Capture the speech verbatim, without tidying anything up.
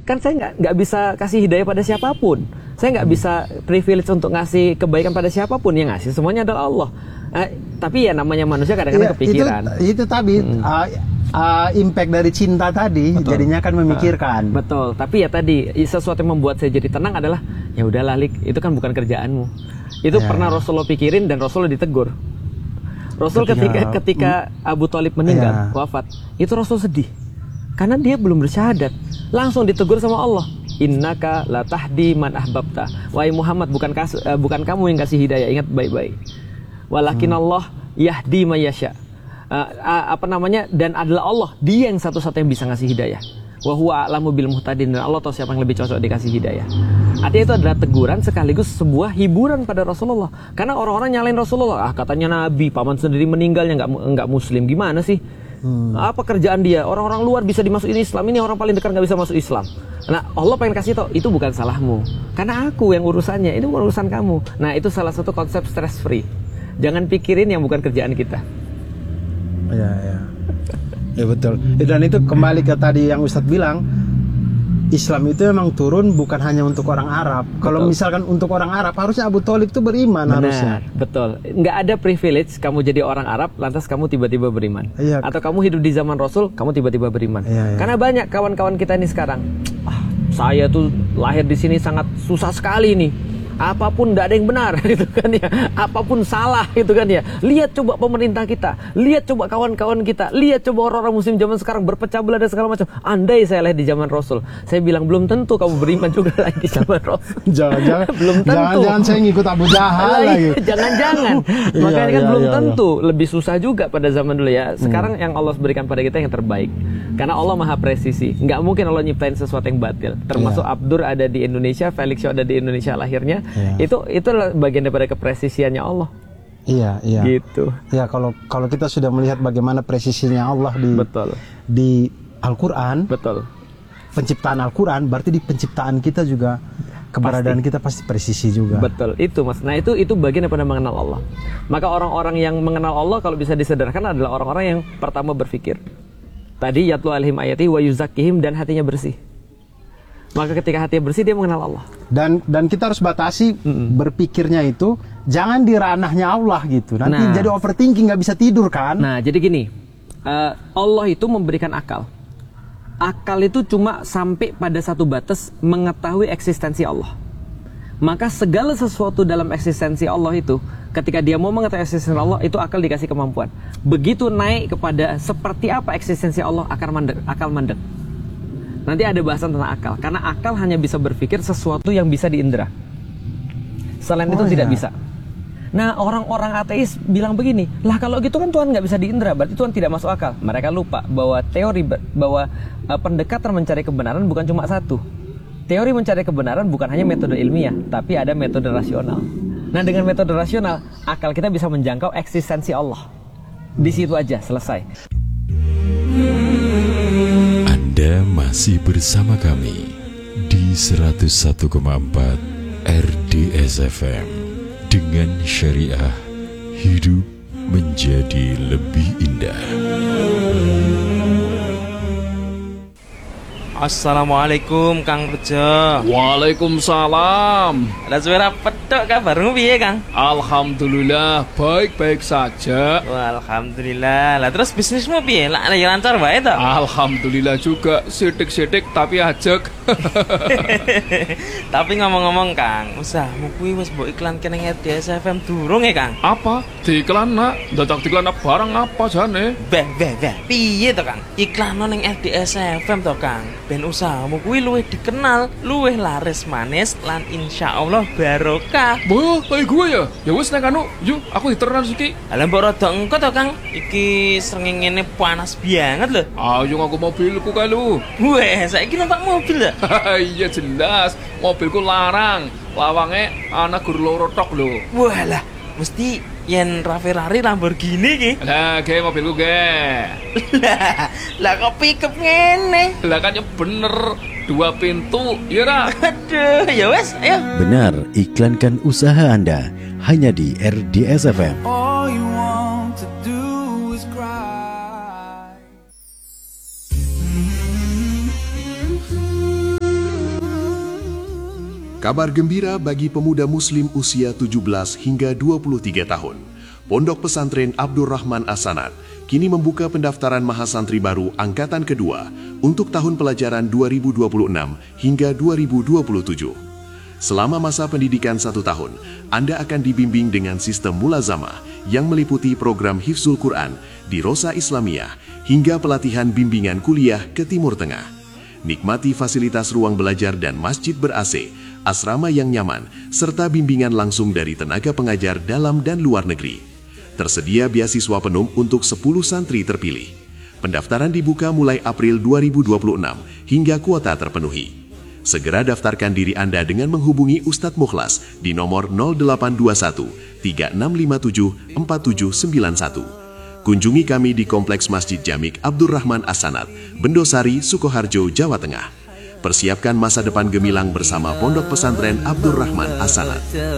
kan saya nggak nggak bisa kasih hidayah pada siapapun. Saya nggak bisa privilege untuk ngasih kebaikan pada siapapun. Yang ngasih semuanya adalah Allah. Eh, tapi ya namanya manusia kadang-kadang ya, kepikiran. Itu, itu tadi hmm. uh, uh, impact dari cinta tadi. Betul. Jadinya kan memikirkan. Uh, betul. Tapi ya tadi sesuatu yang membuat saya jadi tenang adalah ya udahlah Lik, itu kan bukan kerjaanmu. Itu ya. Pernah Rasulullah pikirin dan Rasulullah ditegur. Rasul ketika ketika, ketika Abu Thalib meninggal, ya. wafat, itu Rasul sedih. Karena dia belum bersyahadat. Langsung ditegur sama Allah. Innaka la tahdi man ahbabta. Wahai Muhammad, bukan kas, uh, bukan kamu yang kasih hidayah, ingat baik-baik. Walakin hmm. Allah yahdi may yasha. Uh, uh, apa namanya? Dan adalah Allah, dia yang satu-satunya yang bisa ngasih hidayah. Wa huwa a'lamu bil muhtadin, dan Allah tahu siapa yang lebih cocok dikasih hidayah. Artinya itu adalah teguran sekaligus sebuah hiburan pada Rasulullah. Karena orang-orang nyalain Rasulullah, ah katanya Nabi, paman sendiri meninggalnya nggak nggak Muslim, gimana sih? Hmm. Apa kerjaan dia? Orang-orang luar bisa dimasukin Islam, ini orang paling dekat nggak bisa masuk Islam. Nah, Allah pengen kasih tau, itu bukan salahmu. Karena aku yang urusannya, itu bukan urusan kamu. Nah, itu salah satu konsep stress free. Jangan pikirin yang bukan kerjaan kita. Ya, ya. Ya betul. Dan itu kembali ke tadi yang Ustadz bilang, Islam itu memang turun bukan hanya untuk orang Arab. Kalau misalkan untuk orang Arab, harusnya Abu Thalib itu beriman. Benar, harusnya. Betul. Nggak ada privilege kamu jadi orang Arab, lantas kamu tiba-tiba beriman. Iya. Atau kamu hidup di zaman Rasul, kamu tiba-tiba beriman. Iya, iya. Karena banyak kawan-kawan kita ini sekarang, ah, saya tuh lahir di sini sangat susah sekali nih. Apapun tidak ada yang benar gitu kan ya, apapun salah gitu kan ya. Lihat coba pemerintah kita, lihat coba kawan-kawan kita, lihat coba orang-orang muslim zaman sekarang berpecah belah dan segala macam. Andai saya lahir di zaman Rasul, saya bilang belum tentu kamu beriman juga lagi di zaman Rasul. Jangan-jangan belum tentu. Jangan-jangan saya ngikut Abu Jahal lagi. Jangan-jangan. Makanya iya, kan iya, belum iya, tentu, iya. Lebih susah juga pada zaman dulu ya. Sekarang hmm. yang Allah berikan pada kita yang terbaik. Karena Allah maha presisi. Nggak mungkin Allah nyiptain sesuatu yang batil. Termasuk yeah. Abdur ada di Indonesia, Felix Shaw ada di Indonesia lahirnya. Yeah. Itu itu bagian daripada kepresisiannya Allah. Iya, iya. Gitu. Ya, kalau kalau kita sudah melihat bagaimana presisinya Allah di Betul. di Al-Qur'an. Betul. Penciptaan Al-Qur'an berarti di penciptaan kita juga keberadaan pasti. Kita pasti presisi juga. Betul, itu Mas. Nah, itu itu bagian daripada mengenal Allah. Maka orang-orang yang mengenal Allah kalau bisa disederhanakan adalah orang-orang yang pertama berpikir. Tadi yatlu alaihim ayati wa yuzakkihim, dan hatinya bersih. Maka ketika hatinya bersih dia mengenal Allah. Dan dan kita harus batasi mm-mm. berpikirnya itu jangan di ranahnya Allah gitu. Nanti nah, jadi overthinking, nggak bisa tidur kan? Nah, jadi gini, uh, Allah itu memberikan akal. Akal itu cuma sampai pada satu batas mengetahui eksistensi Allah. Maka segala sesuatu dalam eksistensi Allah itu, ketika dia mau mengetahui eksistensi Allah, itu akal dikasih kemampuan. Begitu naik kepada seperti apa eksistensi Allah, akal mandek, akal mandek. Nanti ada bahasan tentang akal. Karena akal hanya bisa berpikir sesuatu yang bisa diindra. Selain oh, itu ya. Tidak bisa. Nah, orang-orang ateis bilang begini, lah kalau gitu kan Tuhan nggak bisa diindra, berarti Tuhan tidak masuk akal. Mereka lupa bahwa teori bahwa uh, pendekatan mencari kebenaran bukan cuma satu. Teori mencari kebenaran bukan hanya metode ilmiah, tapi ada metode rasional. Nah, dengan metode rasional, akal kita bisa menjangkau eksistensi Allah. Di situ aja, selesai. Anda masih bersama kami di seratus satu koma empat R D S F M. Dengan syariah, hidup menjadi lebih indah. Assalamualaikum Kang Bejo. Waalaikumsalam. Lah suara petok kabarmu piye Kang? Alhamdulillah baik-baik saja. Wah, alhamdulillah. Lah terus bisnismu piye? Lah ya lancar wae to? Alhamdulillah juga, sidik-sidik tapi ajek. Tapi ngomong-ngomong Kang, usahamu kuwi wis mbok iklan kene R D S F M durung ya Kang? Apa? Diiklan nak? Dadak diiklan barang apa jane? Beh, beh, beh. Piye to Kang? Iklan ning R D S F M to Kang. Ben usahamu kuwi luwih dikenal, luwih laris manis, lan insyaallah barokah. Boh, kayak gue ya? Ya wis nek anu, yuk aku diteran siki. Lah mbok rada engko to Kang. Iki srengenge panas banget lho. Ayo aku mobilku kae lho. Weh, saiki numpak mobil ya? Iya jelas, mobilku larang. Lawange ana gur loro tok lho. Walah, mesti yen Ferrari Lamborghini ki. Lah, ge mobilku ge. Lah, lah kok pickup ngene? Lah kan ya bener, dua pintu, ya ra? Aduh, ya wes, ayo. Benar, iklankan usaha Anda hanya di R D S F M. All you want to do is cry. Kabar gembira bagi pemuda muslim usia tujuh belas hingga dua puluh tiga tahun. Pondok Pesantren Abdurrahman As-Sanad kini membuka pendaftaran mahasantri baru angkatan kedua untuk tahun pelajaran dua ribu dua puluh enam hingga dua ribu dua puluh tujuh. Selama masa pendidikan satu tahun, Anda akan dibimbing dengan sistem mulazamah yang meliputi program Hifzul Quran di Rosa Islamiyah hingga pelatihan bimbingan kuliah ke Timur Tengah. Nikmati fasilitas ruang belajar dan masjid ber-A C, asrama yang nyaman, serta bimbingan langsung dari tenaga pengajar dalam dan luar negeri. Tersedia beasiswa penuh untuk sepuluh santri terpilih. Pendaftaran dibuka mulai April dua ribu dua puluh enam hingga kuota terpenuhi. Segera daftarkan diri Anda dengan menghubungi Ustadz Mukhlas di nomor nol delapan dua satu tiga enam lima tujuh empat tujuh sembilan satu. Kunjungi kami di Kompleks Masjid Jamik Abdurrahman As-Sanad, Bendosari, Sukoharjo, Jawa Tengah. Persiapkan masa depan gemilang bersama Pondok Pesantren Abdurrahman As-Sanad.